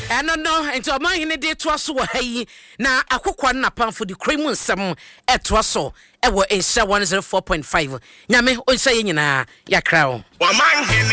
no enti o man hene de to aso wo hayi na akokwa na pamfo de kremu nsem eto aso ewo Insha 104.5 nyame onhyɛ ye nyina yakra wo.